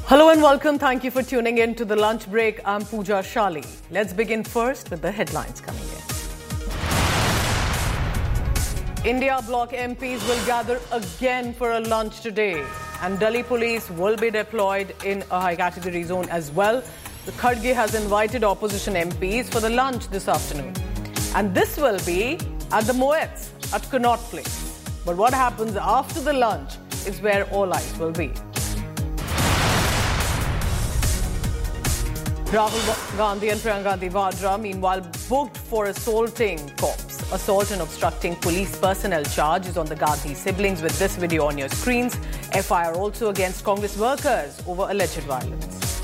Hello and welcome. Thank you for tuning in to the lunch break. I'm Pooja Shali. Let's begin first with the headlines coming in. India bloc MPs will gather again for a lunch today, and Delhi police will be deployed in a high category zone as well. The Kharge has invited opposition MPs for the lunch this afternoon, and this will be at the Moets at Connaught Place. But what happens after the lunch is where all eyes will be. Rahul Gandhi and Priyanka Gandhi Vadra, meanwhile, booked for assaulting cops. Assault and obstructing police personnel charge is on the Gandhi siblings with this video on your screens. FIR also against Congress workers over alleged violence.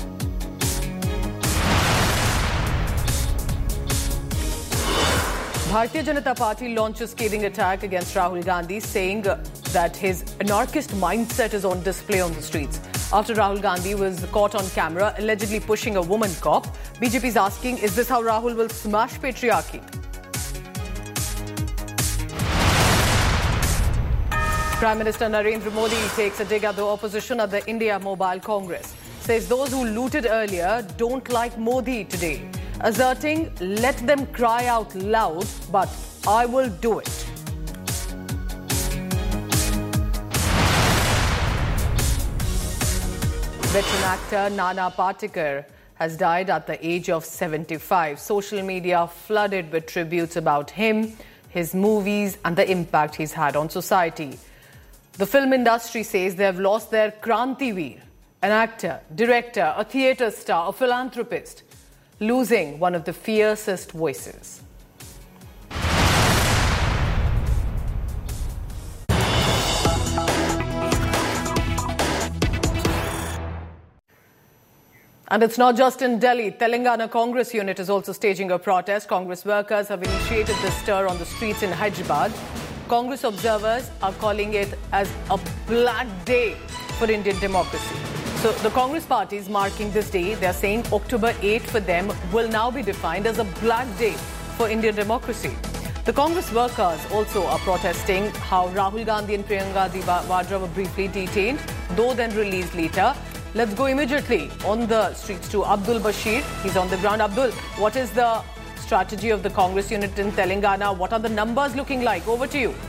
Bharatiya Janata Party launches scathing attack against Rahul Gandhi, saying that his anarchist mindset is on display on the streets. After Rahul Gandhi was caught on camera allegedly pushing a woman cop, BJP is asking, is this how Rahul will smash patriarchy? Prime Minister Narendra Modi takes a dig at the opposition at the India Mobile Congress. Says those who looted earlier don't like Modi today. Asserting, let them cry out loud, but I will do it. Veteran actor Nana Patekar has died at the age of 75. Social media flooded with tributes about him, his movies and the impact he's had on society. The film industry says they have lost their Krantiveer, an actor, director, a theatre star, a philanthropist, losing one of the fiercest voices. And it's not just in Delhi. Telangana Congress unit is also staging a protest. Congress workers have initiated the stir on the streets in Hyderabad. Congress observers are calling it as a black day for Indian democracy. So the Congress party is marking this day. They're saying October 8 for them will now be defined as a black day for Indian democracy. The Congress workers also are protesting how Rahul Gandhi and Priyanka Gandhi Vadra were briefly detained, though then released later. Let's go immediately on the streets to Abdul Bashir. He's on the ground. Abdul, what is the strategy of the Congress unit in Telangana? What are the numbers looking like? Over to you.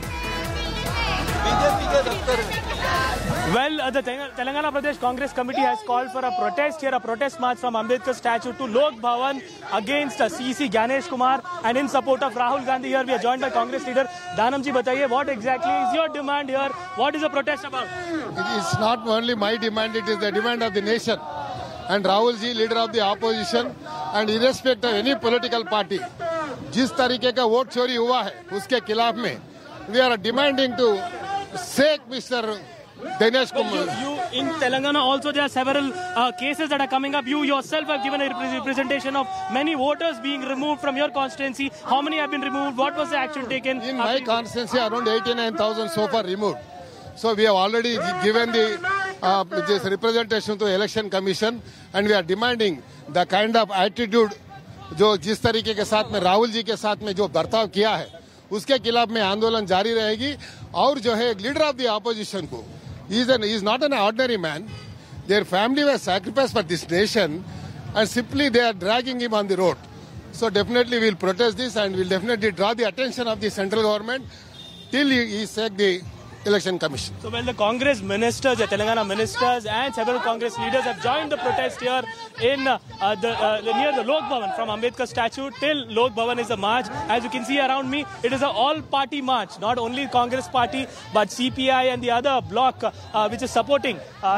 Well, the Telangana Pradesh Congress Committee has called for a protest here, a protest march from Ambedkar statue to Lok Bhavan against CC Ganesh Kumar and in support of Rahul Gandhi. Here we are joined by Congress leader Dhanamji. Bataiye, what exactly is your demand here? What is the protest about? It is not only my demand, it is the demand of the nation. And Rahul ji, leader of the opposition, and irrespective of any political party, जिस तरीके का vote चोरी हुआ है उसके खिलाफ में we are demanding to sack Mr. Ganesh Kumar. You in Telangana also there are several cases that are coming up. You yourself have given a representation of many voters being removed from your constituency. How many have been removed? What was the action taken? In my constituency, around 89,000 so far removed. So we have already given this representation to the Election Commission, and we are demanding the kind of attitude जो जिस तरीके के साथ में राहुल जी के साथ में जो बर्ताव किया है उसके खिलाफ में आंदोलन जारी रहेगी. और जो है लीडर ऑफ द ऑपोजिशन को he is not an ordinary man. Their family was sacrificed for this nation, and simply they are dragging him on the road. So definitely we will protest this, and we will definitely draw the attention of the central government till he sack the Election Commission. So, well, the Congress ministers, the Telangana ministers and several Congress leaders have joined the protest here in near the Lok Bhavan. From Ambedkar statue till Lok Bhavan is a march. As you can see around me, it is an all-party march. Not only Congress party, but CPI and the other bloc which is supporting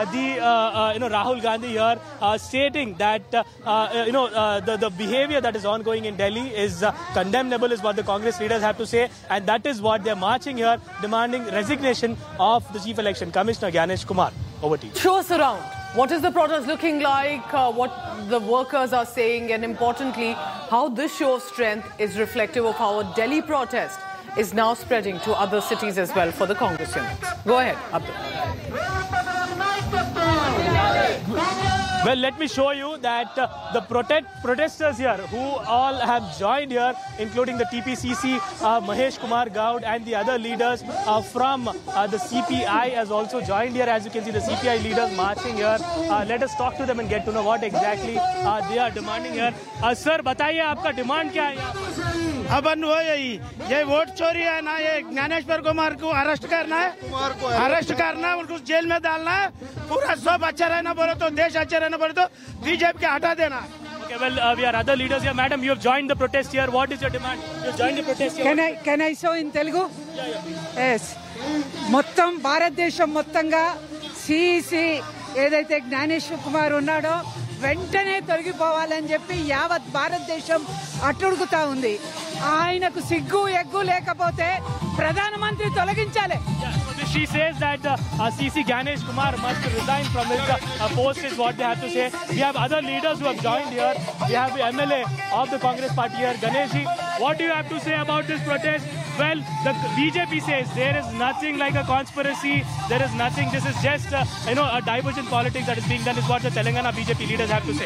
Rahul Gandhi here, stating that the behavior that is ongoing in Delhi is condemnable, is what the Congress leaders have to say, and that is what they are marching here, demanding resignation of the Chief Election Commissioner Ganesh Kumar. Over to you. Show us around. What is the protest looking like? What the workers are saying, and importantly, how this show of strength is reflective of how a Delhi protest is now spreading to other cities as well for the Congress units. Go ahead, Abdul. Well, let me show you that the protesters here who all have joined here, including the TPCC, Mahesh Kumar Gaud and the other leaders from the CPI has also joined here. As you can see, the CPI leaders marching here. Let us talk to them and get to know what exactly they are demanding here. Sir, बताइए आपका demand क्या है यहाँ पर? अपन वो ये vote चोरी है ना, ये ज्ञानेश्वर कुमार को अरेस्ट करना है, उनको जेल में डालना है, पूरा सब अच्छा रहना बोले तो, देश अच्छा रहना बोले तो बीजेपी के हटा देना. Okay, well, we are other leaders here. Madam, you have joined the protest here. What is your demand? You have joined the protest here. Can I show in Telugu? Yes. మొత్తం భారతదేశం మొత్తంగా CEC ఏదైతే జ్ఞానేశ్వర్ కుమార్ ఉన్నాడో వెంటనే తొలగిపోవాలని చెప్పి యావత్ భారతదేశం అట్టుడుగుతా ఉంది. ఆయనకు సిగ్గు ఎగ్గు లేకపోతే ప్రధానమంత్రి తొలగించాలి. She says that CC Ganesh Kumar must resign from his post is what they have to say. We have other leaders who have joined here. We have the MLA of the Congress party here, Ganeshi. What do you have to say about this protest? Well, the BJP says there is nothing like a conspiracy. There is nothing. This is just a divergent politics that is being done is what the Telangana BJP leaders have to say.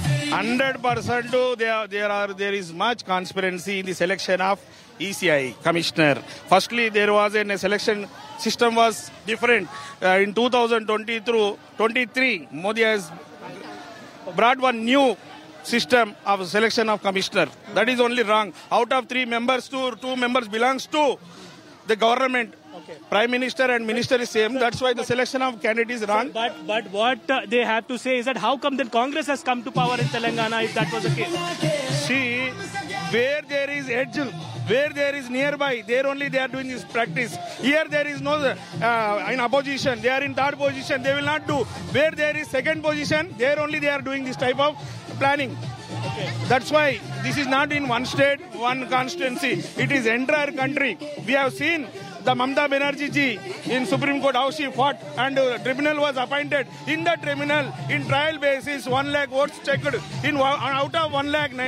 100% there is much conspiracy in the selection of ECI commissioner. Firstly, there was a selection system was different. In 2023, Modi has brought one new system of selection of commissioner. That is only wrong. Out of 3 members, two members belongs to the government. Okay. Prime Minister and Minister is same. That's why the selection of candidate is wrong. But what they have to say is that how come then Congress has come to power in Telangana if that was the case? See, where there is edge, where there is nearby, there only they are doing this practice. Here there is no in opposition. They are in third position. They will not do. Where there is second position, there only they are doing this type of planning. Okay. That's why this is not in one state, one constituency. It is entire country. We have seen the Mamata Banerjee ji in Supreme Court how she fought and tribunal was appointed. In the tribunal, in trial basis, 1 lakh votes checked. Out of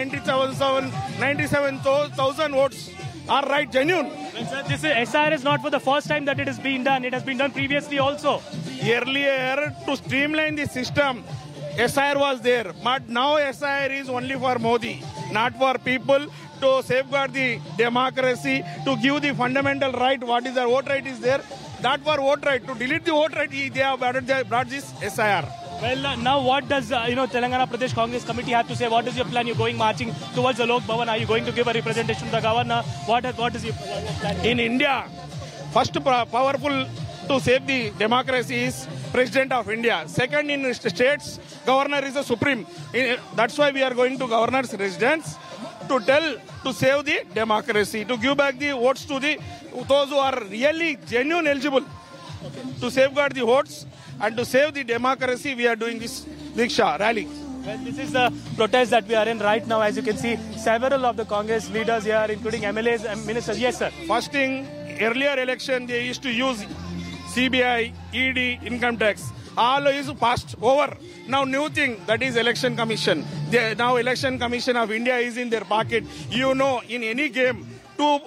1,97,000 votes are right, genuine. Sir, this SIR is not for the first time that it has been done. It has been done previously also. Earlier, to streamline the system, SIR was there. But now SIR is only for Modi, not for people, to safeguard the democracy, to give the fundamental right. What is the vote right is there. That for vote right. To delete the vote right, they have brought this SIR. Well, now what does Telangana Pradesh Congress Committee have to say? What is your plan? You're going marching towards the Lok Bhavan. Are you going to give a representation to the governor? What is your plan? In India, first powerful to save the democracy is President of India. Second, in states, governor is the supreme. That's why we are going to governor's residence to save the democracy, to give back the votes to those who are really genuine eligible, to safeguard the votes and to save the democracy. We are doing this Diksha rally. Well, this is the protest that we are in right now. As you can see, several of the Congress leaders here, including MLAs and ministers. Yes, sir. First thing, earlier election, they used to use CBI, ED, income tax. All is passed over. Now new thing, that is election commission. Now election commission of India is in their pocket. In any game, two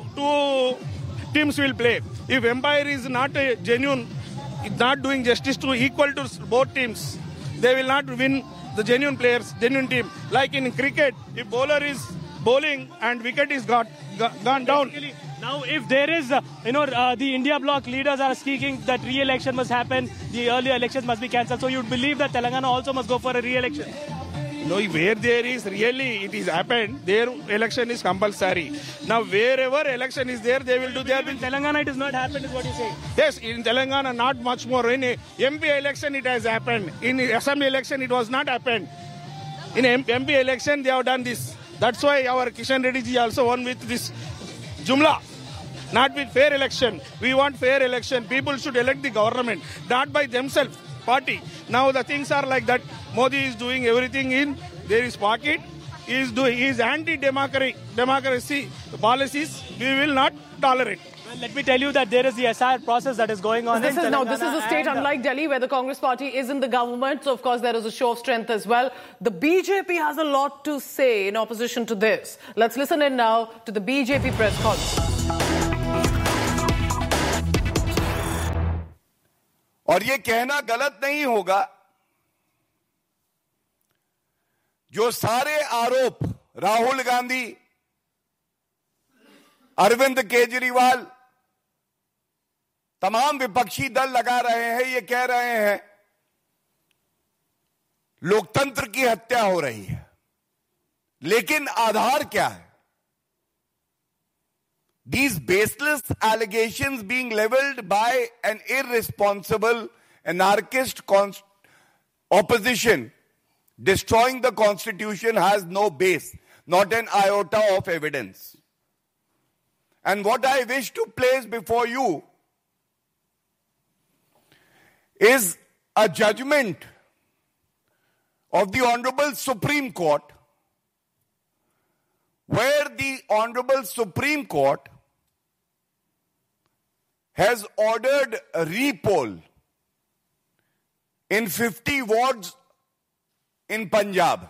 teams will play. If umpire is not a genuine, not doing justice to equal to both teams, they will not win the genuine players, genuine team. Like in cricket, if bowler is bowling and wicket is gone down. Now, if there is, the India bloc leaders are speaking that re-election must happen, the earlier elections must be cancelled. So you'd believe that Telangana also must go for a re-election? No, where there is really, it is happened, their election is compulsory. Now, wherever election is there, they will do their... In Telangana, it has not happened, is what you say? Yes, in Telangana, not much more. In MP election, it has happened. In assembly election, it was not happened. In MP election, they have done this. That's why our Kishan Reddy ji also won with this Jumla. Not with fair election. We want fair election. People should elect the government, not by themselves, party. Now the things are like that. Modi is doing everything in his pocket. He is anti-democracy policies. We will not tolerate. Well, let me tell you that there is the SIR process that is going on. This is a state unlike Delhi where the Congress party is in the government. So, of course, there is a show of strength as well. The BJP has a lot to say in opposition to this. Let's listen in now to the BJP press conference. और ये कहना गलत नहीं होगा जो सारे आरोप राहुल गांधी, अरविंद केजरीवाल, तमाम विपक्षी दल लगा रहे हैं, ये कह रहे हैं लोकतंत्र की हत्या हो रही है, लेकिन आधार क्या है? These baseless allegations being leveled by an irresponsible anarchist opposition destroying the constitution has no base, not an iota of evidence. And what I wish to place before you is a judgment of the Honorable Supreme Court, where the Honorable Supreme Court has ordered a repoll in 50 wards in Punjab.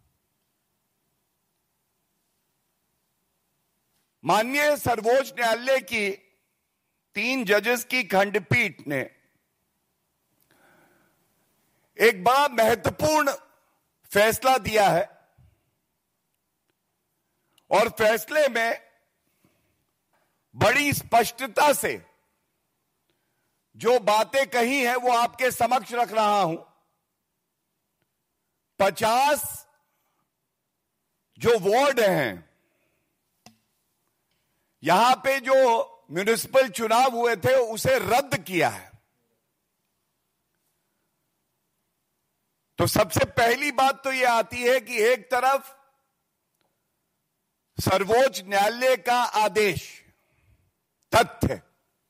माननीय सर्वोच्च न्यायालय की 3 जजेस की खंडपीठ ने एक बड़ा महत्वपूर्ण फैसला दिया है और फैसले में बड़ी स्पष्टता से जो बातें कही हैं वो आपके समक्ष रख रहा हूं। 50 जो वार्ड हैं, यहां पे जो म्युनिसिपल चुनाव हुए थे उसे रद्द किया है। तो सबसे पहली बात तो यह आती है कि एक तरफ सर्वोच्च न्यायालय का आदेश, तथ्य,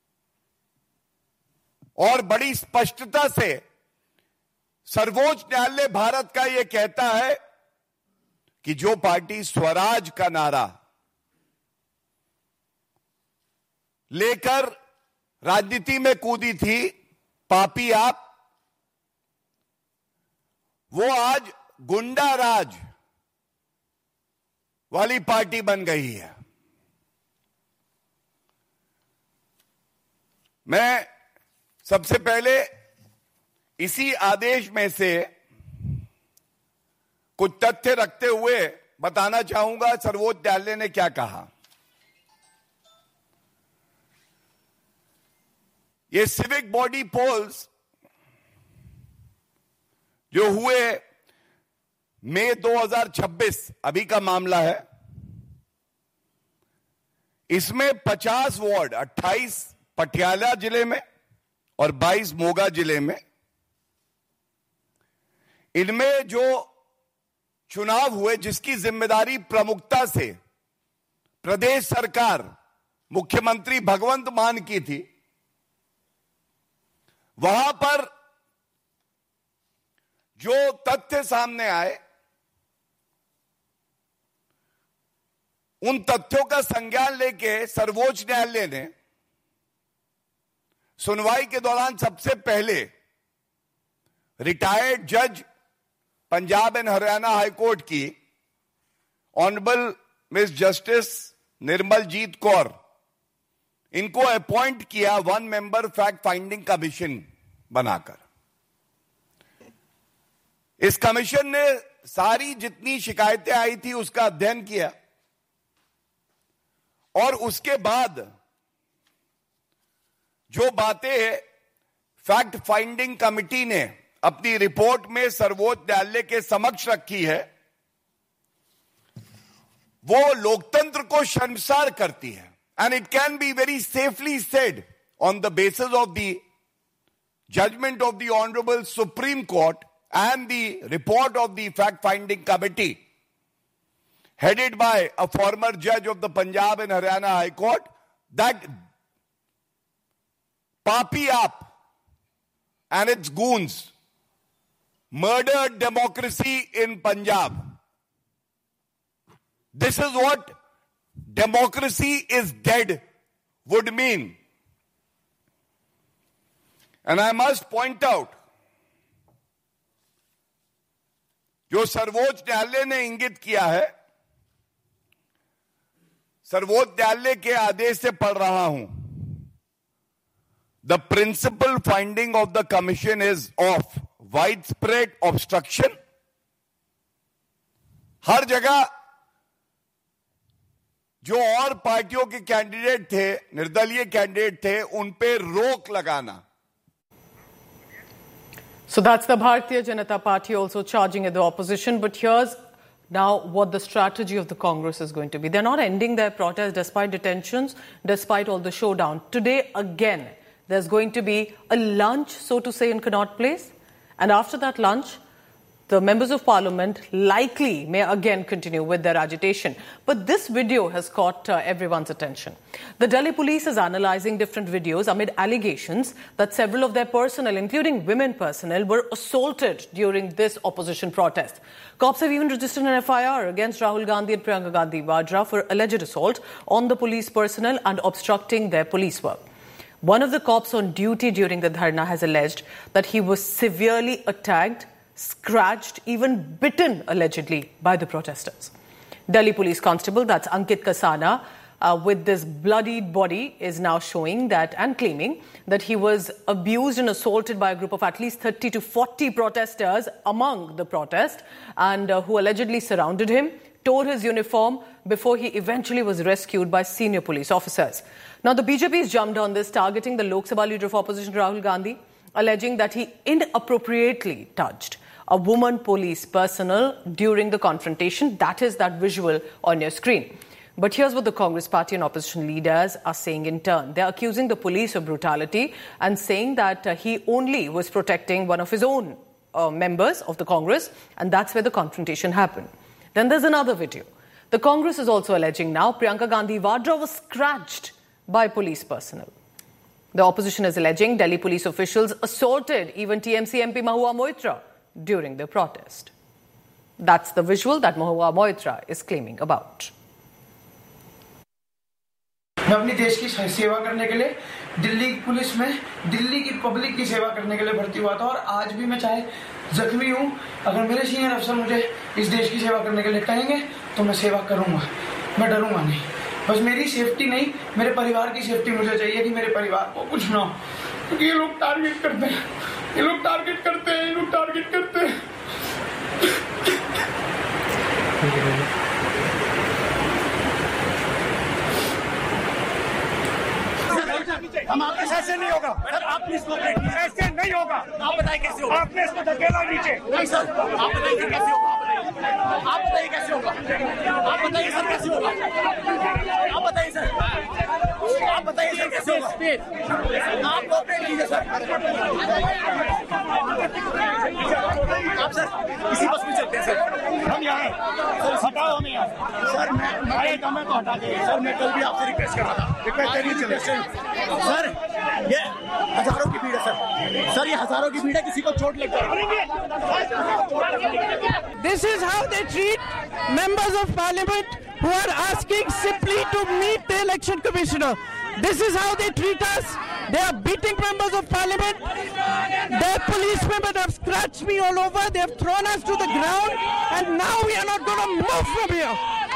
और बड़ी स्पष्टता से सर्वोच्च न्यायालय भारत का यह कहता है कि जो पार्टी स्वराज का नारा लेकर राजनीति में कूदी थी, पापी आप, वो आज गुंडा राज वाली पार्टी बन गई है। मैं सबसे पहले इसी आदेश में से कुछ तथ्य रखते हुए बताना चाहूंगा सर्वोच्च न्यायालय ने क्या कहा। ये सिविक बॉडी पोल्स जो हुए मई 2026, अभी का मामला है, इसमें 50 वार्ड, 28 पटियाला जिले में और 22 मोगा जिले में, इनमें जो चुनाव हुए जिसकी जिम्मेदारी प्रमुखता से प्रदेश सरकार, मुख्यमंत्री भगवंत मान की थी, वहां पर जो तथ्य सामने आए उन तथ्यों का संज्ञान लेके सर्वोच्च न्यायालय ने सुनवाई के दौरान सबसे पहले रिटायर्ड जज Punjab and Haryana high court की honourable miss justice Nirmaljit Kaur, इनको अपॉइंट किया 1 मेंबर फैक्ट फाइंडिंग कमीशन बनाकर। इस कमीशन ने सारी जितनी शिकायतें आई थी उसका अध्ययन किया और उसके बाद जो बातें फैक्ट फाइंडिंग कमिटी ने अपनी रिपोर्ट में सर्वोच्च न्यायालय के समक्ष रखी है, वो लोकतंत्र को शर्मसार करती है। And it can be very safely said on the basis of the judgement of the honourable supreme court and the report of the fact-finding committee headed by a former judge of the Punjab and Haryana High Court that Papi Aap and its goons murdered democracy in Punjab. This is what democracy is dead would mean. And I must point out, जो सर्वोच्च न्यायालय ने इंगित किया है, सर्वोच्च न्यायालय के आदेश से पढ़ रहा हूं, the principal finding of the commission is of wide spread obstruction, हर जगह जो और पार्टियों के कैंडिडेट थे, निर्दलीय कैंडिडेट थे, उन पे रोक लगाना. So that's the Bharatiya Janata Party also charging at the opposition. But here's now what the strategy of the Congress is going to be. They're not ending their protest despite detentions, despite all the showdown. Today, again, there's going to be a lunch, so to say, in Connaught Place. And after that lunch, the members of parliament likely may again continue with their agitation. But this video has caught everyone's attention. The Delhi police is analysing different videos amid allegations that several of their personnel, including women personnel, were assaulted during this opposition protest. Cops have even registered an FIR against Rahul Gandhi and Priyanka Gandhi Vadra for alleged assault on the police personnel and obstructing their police work. One of the cops on duty during the dharna has alleged that he was severely attacked, scratched, even bitten, allegedly, by the protesters. Delhi Police Constable, that's Ankit Kasana, with this bloodied body, is now showing that and claiming that he was abused and assaulted by a group of at least 30 to 40 protesters among the protest, and who allegedly surrounded him, tore his uniform before he eventually was rescued by senior police officers. Now, the BJP has jumped on this, targeting the Lok Sabha leader of opposition, Rahul Gandhi, alleging that he inappropriately touched a woman police personnel during the confrontation. That is that visual on your screen. But here's what the Congress party and opposition leaders are saying in turn. They're accusing the police of brutality and saying that he only was protecting one of his own members of the Congress, and that's where the confrontation happened. Then there's another video. The Congress is also alleging now Priyanka Gandhi Vadra was scratched by police personnel. The opposition is alleging Delhi police officials assaulted even TMC MP Mahua Moitra during the protest. That's the visual that Mahua Moitra is claiming about. मैं अपनी देश की सेवा करने के लिए Delhi police में दिल्ली की पब्लिक की सेवा करने के लिए भर्ती हुआ था, और आज भी मैं चाहे जख्मी हूं, अगर मेरे सीनियर अफसर मुझे इस देश की सेवा करने के लिए कहेंगे तो मैं सेवा करूंगा, मैं डरूंगा नहीं. बस मेरी सेफ्टी नहीं, मेरे परिवार की सेफ्टी मुझे चाहिए कि मेरे परिवार को कुछ ना हो, क्योंकि ये लोग टारगेट करते हैं, ये लोग टारगेट करते हैं, ये लोग टारगेट करते हैं. हम आपके साथ से नहीं होगा सर, आप प्लीज ऐसे नहीं होगा. आप बताइए कैसे होगा? आपने इसको धकेला नीचे. नहीं सर, आप बताइए कैसे होगा? आप बताइए कैसे होगा? आप बताइए सर कैसे होगा? आप बताइए सर, आप बताइए सर कैसे होगा? आप कोऑपरेट कीजिए सर. आप सर इसी बस में चलते हैं सर. हम यहाँ हैं सर, हटाओ हमें यहाँ सर. मैं तो हटा देंगे सर. मैं कल भी आपसे रिक्वेस्ट कर रहा था. रिक्वेस्ट सर, ये हजारों की भीड़ है सर, ये हजारों की भीड़ है, किसी को चोट लग जाए. This is how they treat members of parliament who are asking simply to meet the election commissioner. This is how they treat us. They are beating members of parliament. Their policemen have scratched me all over. They have thrown us to the ground, and now we are not going to move from here.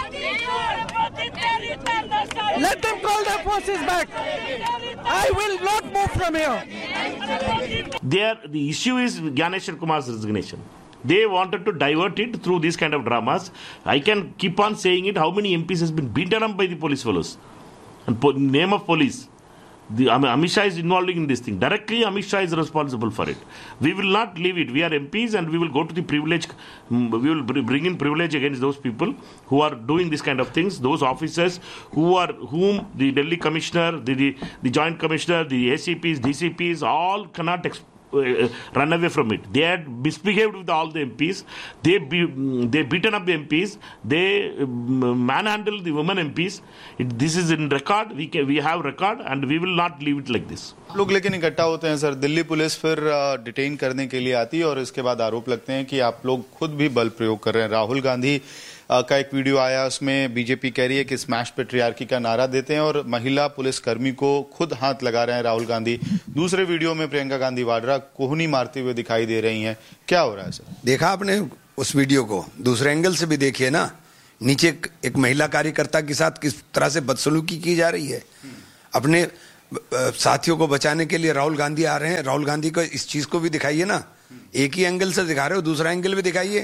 Let them call their forces back. I will not move from here. The issue is Gyaneshwar Kumar's resignation. They wanted to divert it through these kind of dramas. I can keep on saying it. How many MPs has been beaten up by the police fellows? And name of police. Amit Shah is involved in this thing. Directly, Amit Shah is responsible for it. We will not leave it. We are MPs and we will go to the privilege. We will bring in privilege against those people who are doing this kind of things. Those officers whom the Delhi Commissioner, the Joint Commissioner, the ACPs, DCPs, all cannot run away from it. They had misbehaved with all the MPs. They beaten up the MPs. They manhandled the women MPs. This is in record. We have record and we will not leave it like this. लोग लेकिन इकट्ठा होते हैं sir, Delhi police फिर detain करने के लिए आती है और इसके बाद आरोप लगते हैं कि आप लोग खुद भी बल प्रयोग कर रहे हैं. राहुल गांधी का एक वीडियो आया, उसमें बीजेपी कह रही है कि स्मैश पेट्रियार्की का नारा देते हैं और महिला पुलिसकर्मी को खुद हाथ लगा रहे हैं राहुल गांधी. दूसरे वीडियो में प्रियंका गांधी वाड्रा कोहनी मारते हुए दिखाई दे रही हैं. क्या हो रहा है सर? देखा आपने उस वीडियो को? दूसरे एंगल से भी देखिए ना. नीचे एक महिला कार्यकर्ता के साथ किस तरह से बदसलूकी की जा रही है. अपने साथियों को बचाने के लिए राहुल गांधी आ रहे हैं. राहुल गांधी को इस चीज को भी दिखाइए ना. एक ही एंगल से दिखा रहे हो, दूसरा एंगल भी दिखाइए.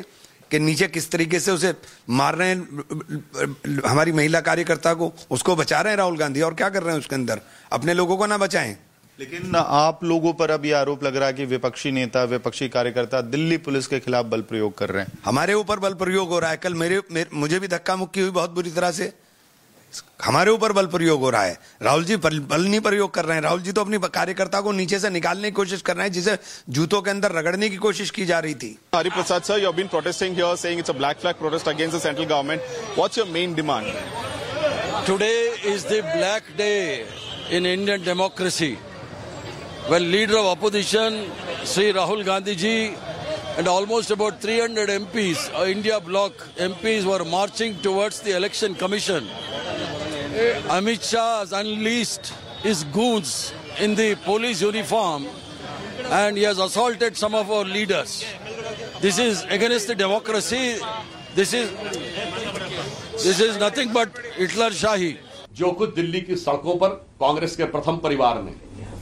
कि नीचे किस तरीके से उसे मार रहे हैं हमारी महिला कार्यकर्ता को, उसको बचा रहे हैं राहुल गांधी, और क्या कर रहे हैं उसके अंदर, अपने लोगों को ना बचाएं। लेकिन आप लोगों पर अब यह आरोप लग रहा है कि विपक्षी नेता, विपक्षी कार्यकर्ता दिल्ली पुलिस के खिलाफ बल प्रयोग कर रहे हैं। हमारे ऊपर बल प्रयोग हो रहा है। कल मुझे भी धक्का मुक्की हुई बहुत बुरी तरह से। हमारे ऊपर बल प्रयोग हो रहा है। राहुल जी बल नहीं प्रयोग कर रहे हैं। राहुल जी तो अपनी कार्यकर्ता को नीचे से निकालने की कोशिश कर रहे हैं, जिसे जूतों के अंदर रगड़ने की कोशिश की जा रही थी। Hari Prasad sir, you have been protesting here, saying it's a black flag protest against the central government. What's your main demand? Today is the black day in Indian democracy, when leader of opposition, Sri Rahul Gandhi ji, and almost about 300 MPs, India bloc MPs, were marching towards the election commission. Amit Shah has unleashed his goons in the police uniform and he has assaulted some of our leaders. This is against the democracy. This is nothing but Hitler Shahi. जो कुछ दिल्ली की सड़कों पर कांग्रेस के प्रथम परिवार ने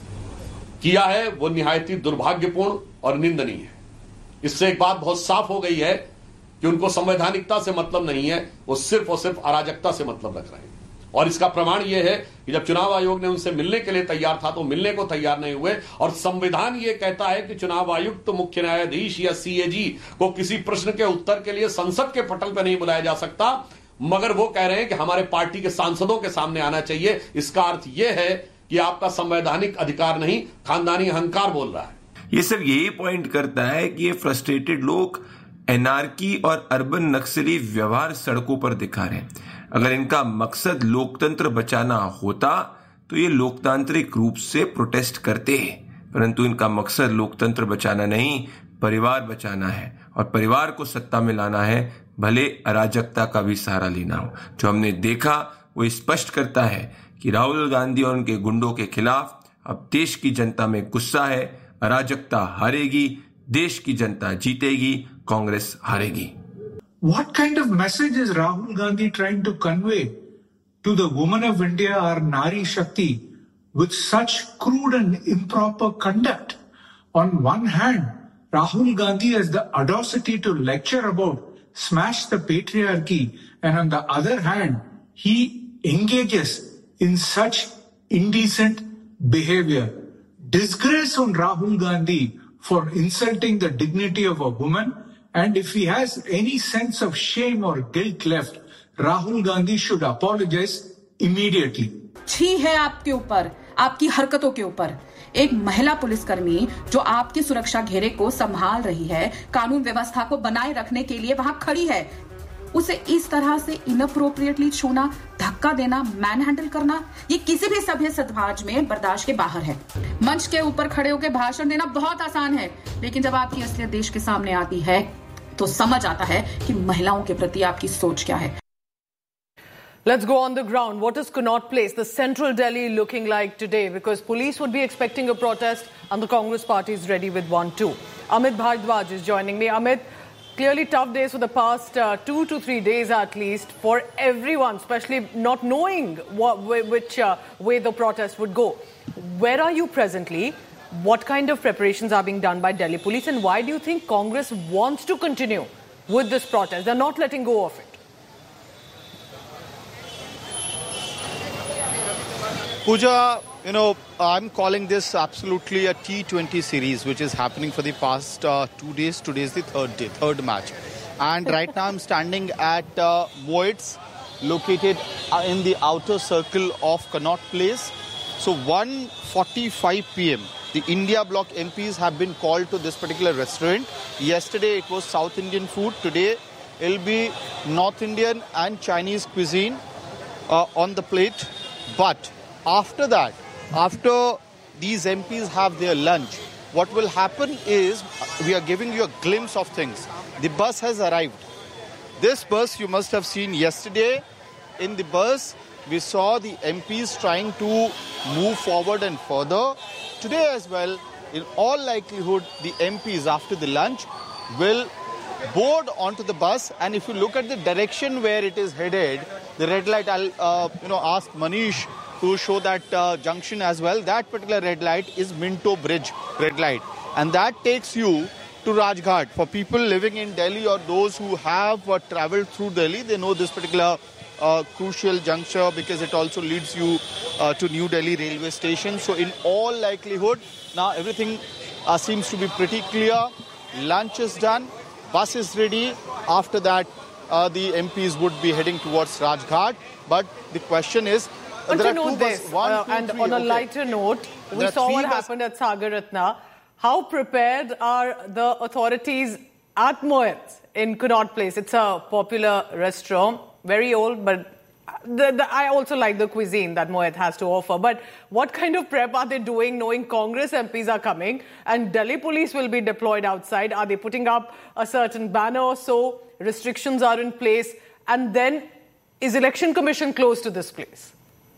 किया है वो निहायत ही दुर्भाग्यपूर्ण और निंदनीय है। इससे एक बात बहुत साफ हो गई है कि उनको संवैधानिकता से मतलब नहीं है, वो सिर्फ और सिर्फ अराजकता से मतलब रख रहे हैं। और इसका प्रमाण यह है कि जब चुनाव आयोग ने उनसे मिलने के लिए तैयार था तो मिलने को तैयार नहीं हुए। और संविधान यह कहता है कि चुनाव आयुक्त, मुख्य न्यायाधीश या सीएजी को किसी प्रश्न के उत्तर के लिए संसद के पटल पर नहीं बुलाया जा सकता, मगर वो कह रहे हैं कि हमारे पार्टी के सांसदों के सामने आना चाहिए। इसका अर्थ यह है कि आपका संवैधानिक अधिकार नहीं, खानदानी अहंकार बोल रहा है। ये सिर्फ यही पॉइंट करता है कि ये फ्रस्ट्रेटेड लोग एनार्की और अर्बन नक्सली व्यवहार सड़कों पर दिखा रहे हैं। अगर इनका मकसद लोकतंत्र बचाना होता तो ये लोकतांत्रिक रूप से प्रोटेस्ट करते हैं, परंतु इनका मकसद लोकतंत्र बचाना नहीं, परिवार बचाना है। और परिवार को सत्ता में लाना है, भले अराजकता का भी सहारा लेना हो। जो हमने देखा वो स्पष्ट करता है कि राहुल गांधी और उनके गुंडों के खिलाफ अब देश की जनता में गुस्सा है। अराजकता हारेगी, देश की जनता जीतेगी, Congress हारेगी। What kind of message is Rahul Gandhi trying to convey to the women of India, our Nari Shakti, with such crude and improper conduct? On one hand, Rahul Gandhi has the audacity to lecture about smash the patriarchy, and on the other hand, he engages in such indecent behavior. Disgrace on Rahul Gandhi for insulting the dignity of a woman. And if he has any sense of shame or guilt left, Rahul Gandhi should apologize immediately. छी है आपके ऊपर, आपकी हरकतों के ऊपर। एक महिला पुलिसकर्मी जो आपकी सुरक्षा घेरे को संभाल रही है, कानून व्यवस्था को बनाए रखने के लिए वहां खड़ी है, उसे इस तरह से इनअप्रोप्रिएटली छूना, धक्का देना, मैन हैंडल करना, ये किसी भी सभ्य समाज में बर्दाश्त के बाहर है। मंच के ऊपर खड़े होकर भाषण देना बहुत आसान है, लेकिन जब आपकी असलियत देश के सामने आती है तो समझ आता है कि महिलाओं के प्रति आपकी सोच क्या है। Let's go on the ground. What is Connaught Place, the central Delhi, looking like today? Because police would be expecting a protest and the Congress party is ready with one too. Amit Bhardwaj is joining me. Amit, clearly tough days for the past 2 to 3 days at least for everyone, especially not knowing which way the protest would go. Where are you presently? What kind of preparations are being done by Delhi police, and why do you think Congress wants to continue with this protest? They're not letting go of it. Pooja, I'm calling this absolutely a T20 series, which is happening for the past 2 days. Today is the third match. And right now I'm standing at Voids, located in the outer circle of Connaught Place. So 1:45 p.m. The India bloc MPs have been called to this particular restaurant. Yesterday it was South Indian food. Today it'll be North Indian and Chinese cuisine on the plate. But after that, after these MPs have their lunch, what will happen is we are giving you a glimpse of things. The bus has arrived. This bus you must have seen yesterday. In the bus, we saw the MPs trying to move forward and further. Today as well, in all likelihood, the MPs after the lunch will board onto the bus. And if you look at the direction where it is headed, the red light, I'll ask Manish to show that junction as well. That particular red light is Minto Bridge red light. And that takes you to Rajghat. For people living in Delhi or those who have travelled through Delhi, they know this particular crucial juncture because it also leads you to New Delhi railway station. So in all likelihood, now everything seems to be pretty clear. Lunch is done, bus is ready. After that, the MPs would be heading towards Rajghat. But the question is, there are two buses. And on a lighter note, we saw what happened at Sagar Ratna. How prepared are the authorities at Moet in Connaught Place? It's a popular restaurant, very old, but I also like the cuisine that Moet has to offer. But what kind of prep are they doing, knowing Congress MPs are coming and Delhi police will be deployed outside? Are they putting up a certain banner or so? Restrictions are in place. And then, is Election Commission close to this place?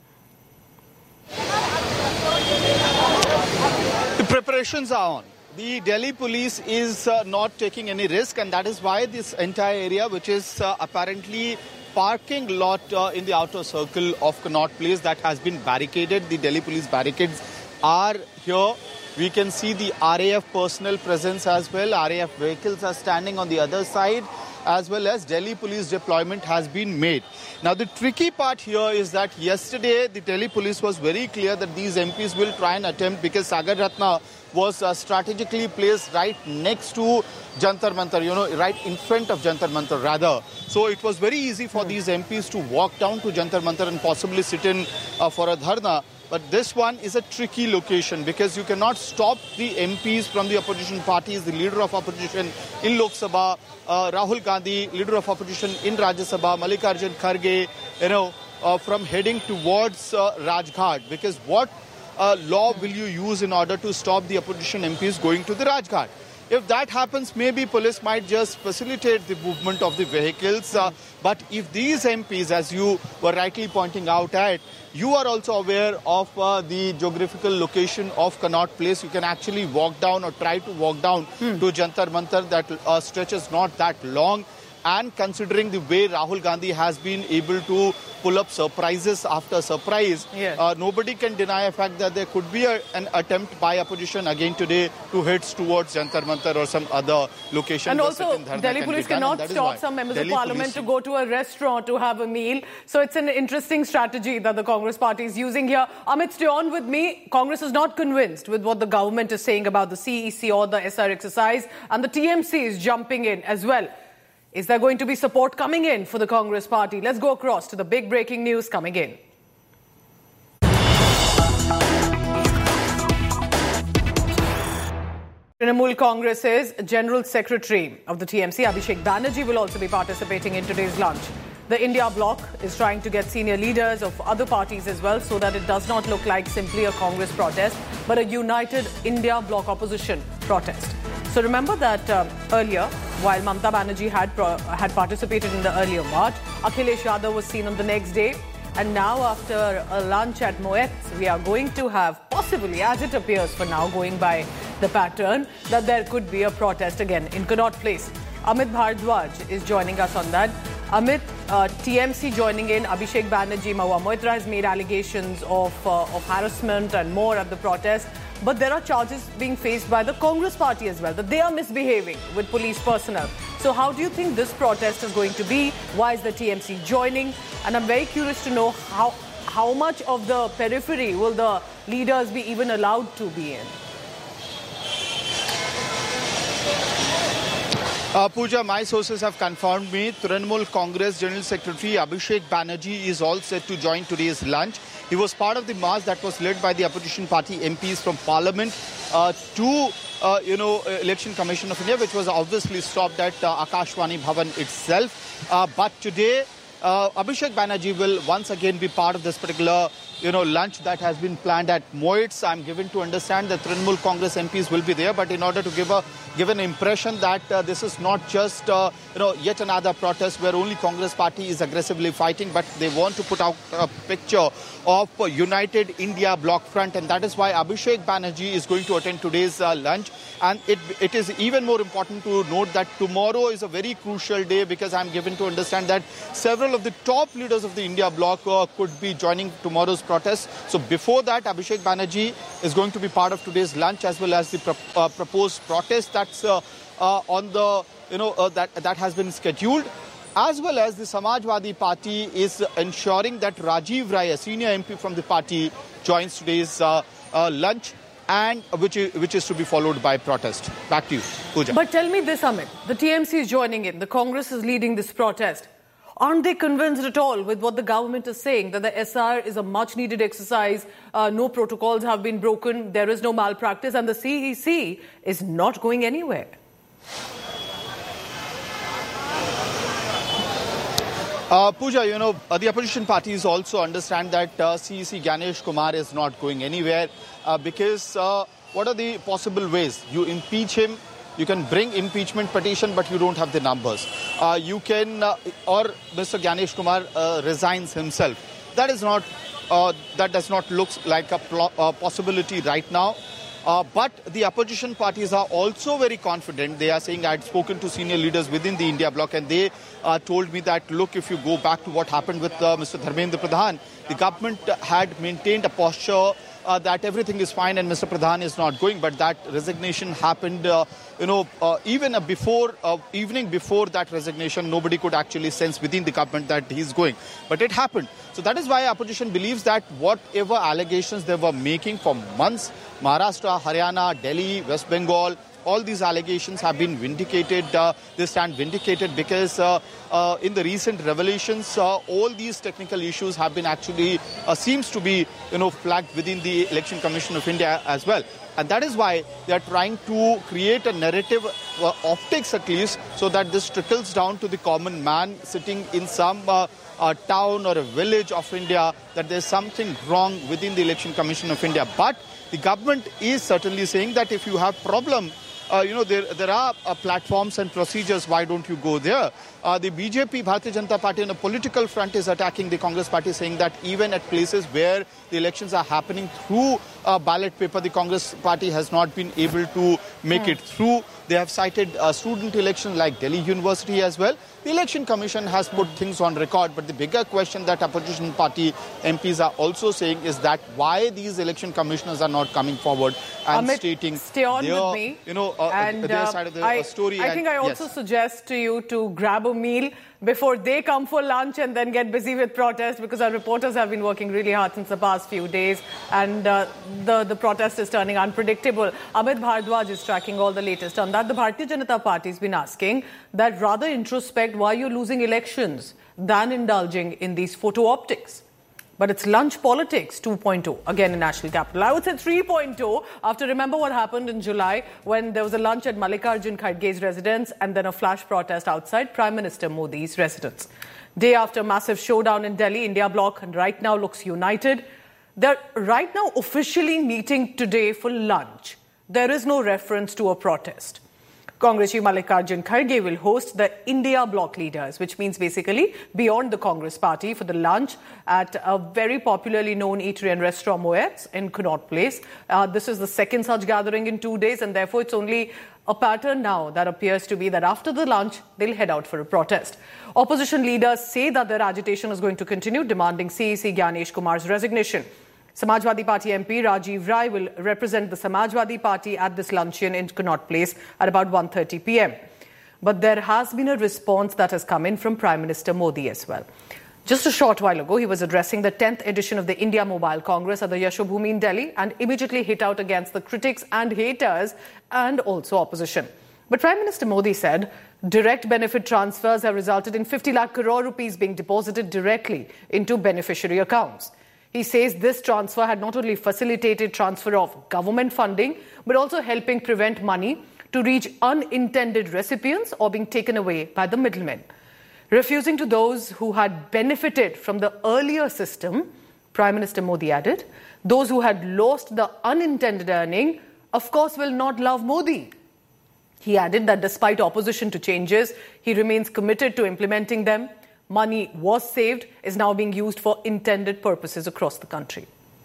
The preparations are on. The Delhi police is not taking any risk, and that is why this entire area, which is apparently parking lot in the outer circle of Connaught Place, that has been barricaded. The Delhi police barricades are here. We can see the RAF personnel presence as well. RAF vehicles are standing on the other side, as well as Delhi police deployment has been made. Now, the tricky part here is that yesterday the Delhi police was very clear that these MPs will try and attempt, because Sagar Ratna was strategically placed right next to Jantar Mantar, right in front of Jantar Mantar rather. So it was very easy for these MPs to walk down to Jantar Mantar and possibly sit in for a dharna. But this one is a tricky location because you cannot stop the MPs from the opposition parties, the leader of opposition in Lok Sabha, Rahul Gandhi, leader of opposition in Rajya Sabha, Mallikarjun Kharge, from heading towards Rajghat. Because what law will you use in order to stop the opposition MPs going to the Rajghat? If that happens, maybe police might just facilitate the movement of the vehicles. But if these MPs, as you were rightly pointing out at, you are also aware of the geographical location of Connaught Place. You can actually walk down or try to walk down to Jantar Mantar. That stretch is not that long. And considering the way Rahul Gandhi has been able to pull up surprises after surprise, nobody can deny the fact that there could be an attempt by opposition again today to head towards Jantar Mantar or some other location. And also, Delhi police cannot stop some members of parliament to go to a restaurant to have a meal. So it's an interesting strategy that the Congress party is using here. Amit, stay on with me. Congress is not convinced with what the government is saying about the CEC or the SR exercise, and the TMC is jumping in as well. Is there going to be support coming in for the Congress party? Let's go across to the big breaking news coming in. Trinamool Congress's General Secretary of the TMC, Abhishek Banerjee, will also be participating in today's lunch. The India bloc is trying to get senior leaders of other parties as well so that it does not look like simply a Congress protest, but a united India bloc opposition protest. So remember that earlier, while Mamata Banerjee had participated in the earlier march, Akhilesh Yadav was seen on the next day. And now after a lunch at Moet, we are going to have, possibly as it appears for now, going by the pattern, that there could be a protest again in Connaught Place. Amit Bhardwaj is joining us on that. Amit, TMC joining in, Abhishek Banerjee, Mahua Moitra has made allegations of harassment and more at the protest. But there are charges being faced by the Congress party as well, that they are misbehaving with police personnel. So how do you think this protest is going to be? Why is the TMC joining? And I'm very curious to know how much of the periphery will the leaders be even allowed to be in? Pooja, my sources have confirmed me. Trinamool Congress General Secretary Abhishek Banerjee is all set to join today's lunch. He was part of the march that was led by the opposition party MPs from Parliament to, Election Commission of India, which was obviously stopped at Akashvani Bhavan itself. But today, Abhishek Banerjee will once again be part of this particular lunch that has been planned at Moet. I'm given to understand that Trinamool Congress MPs will be there, but in order to give an impression that this is not just yet another protest where only Congress party is aggressively fighting, but they want to put out a picture of a united India bloc front, and that is why Abhishek Banerjee is going to attend today's lunch. And it is even more important to note that tomorrow is a very crucial day, because I'm given to understand that several of the top leaders of the India bloc could be joining tomorrow's protest. So before that, Abhishek Banerjee is going to be part of today's lunch, as well as the proposed protest that's on the that has been scheduled, as well as the Samajwadi Party is ensuring that Rajiv Rai, a senior MP from the party, joins today's lunch, and which is to be followed by protest. Back to you, Pooja. But tell me this, Amit. The TMC is joining in. The Congress is leading this protest. Aren't they convinced at all with what the government is saying, that the SR is a much-needed exercise, no protocols have been broken, there is no malpractice, and the CEC is not going anywhere? Pooja, the opposition parties also understand that CEC Ganesh Kumar is not going anywhere because what are the possible ways? You impeach him. You can bring impeachment petition, but you don't have the numbers. You can, or Mr. Ganesh Kumar resigns himself. That is not, that does not look like a possibility right now. But the opposition parties are also very confident. They are saying, I had spoken to senior leaders within the India bloc, and they told me that, look, if you go back to what happened with Mr. Dharmendra Pradhan, the government had maintained a posture that everything is fine and Mr. Pradhan is not going. But that resignation happened, even evening before that resignation, nobody could actually sense within the government that he's going. But it happened. So that is why opposition believes that whatever allegations they were making for months, Maharashtra, Haryana, Delhi, West Bengal, all these allegations have been vindicated. They stand vindicated because in the recent revelations, all these technical issues have been actually seems to be flagged within the Election Commission of India as well. And that is why they are trying to create a narrative, optics at least, so that this trickles down to the common man sitting in some town or a village of India, that there's something wrong within the Election Commission of India. But the government is certainly saying that if you have problem, there are platforms and procedures. Why don't you go there? The BJP, Bharatiya Janata Party, on a political front is attacking the Congress party, saying that even at places where the elections are happening through ballot paper, the Congress party has not been able to make it through. They have cited student elections like Delhi University as well. The Election Commission has put things on record, but the bigger question that opposition party MPs are also saying is that why these election commissioners are not coming forward and Amit, stating stay on their, with me. Their side of the story. I think I also suggest to you to grab a meal before they come for lunch and then get busy with protest, because our reporters have been working really hard since the past few days, and the protest is turning unpredictable. Amit Bhardwaj is tracking all the latest on that. The Bharatiya Janata Party has been asking that rather introspect why you're losing elections than indulging in these photo optics. But it's lunch politics 2.0, again in national capital. I would say 3.0, after remember what happened in July when there was a lunch at Mallikarjun Kharge's residence and then a flash protest outside Prime Minister Modi's residence. Day after massive showdown in Delhi, India bloc and right now looks united. They're right now officially meeting today for lunch. There is no reference to a protest. Congress Chief Mallikarjun Kharge will host the India bloc leaders, which means basically beyond the Congress party, for the lunch at a very popularly known eatery and restaurant Moet's in Connaught Place. This is the second such gathering in 2 days, and therefore it's only a pattern now that appears to be that after the lunch, they'll head out for a protest. Opposition leaders say that their agitation is going to continue, demanding CEC Ganesh Kumar's resignation. Samajwadi Party MP Rajiv Rai will represent the Samajwadi Party at this luncheon in Connaught Place at about 1:30 p.m. But there has been a response that has come in from Prime Minister Modi as well. Just a short while ago, he was addressing the 10th edition of the India Mobile Congress at the Yashobhoomi in Delhi and immediately hit out against the critics and haters and also opposition. But Prime Minister Modi said direct benefit transfers have resulted in 50 lakh crore rupees being deposited directly into beneficiary accounts. He says this transfer had not only facilitated transfer of government funding, but also helping prevent money to reach unintended recipients or being taken away by the middlemen. Refusing to those who had benefited from the earlier system, Prime Minister Modi added, those who had lost the unintended earning, of course, will not love Modi. He added that despite opposition to changes, he remains committed to implementing them. Money was saved, is now being used for intended purposes across the country.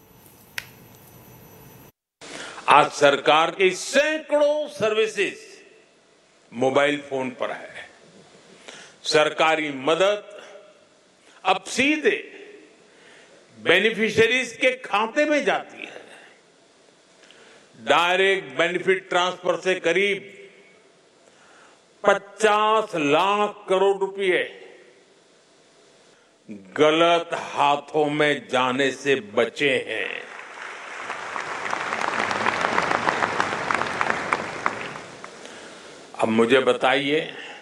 आज सरकार की सैकड़ों services mobile phone पर है। सरकारी मदद अब सीधे बेनिफिशियरीज के खाते में जाती है। डायरेक्ट बेनिफिट ट्रांसफर से करीब 50 लाख करोड़ रुपए गलत हाथों में जाने से बचे हैं। अब मुझे बताइए,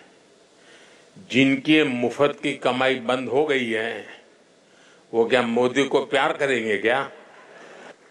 जिनकी मुफ्त की कमाई बंद हो गई है वो क्या मोदी को प्यार करेंगे क्या?